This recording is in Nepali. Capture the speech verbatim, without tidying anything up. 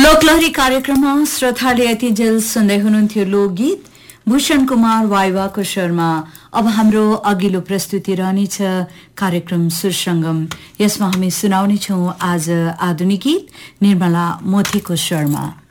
लोकलहरी कार्यक्रममा श्रोताले यतिजेल सुन्दै हुनुहुन्थ्यो लोकगीत भूषण कुमार वाइवाको शर्मा। अब हाम्रो अघिल्लो प्रस्तुति रहनेछ कार्यक्रम सुरसंगम। यसमा हामी सुनाउनेछौं आज आधुनिक गीत निर्मला मोतीको शर्मा।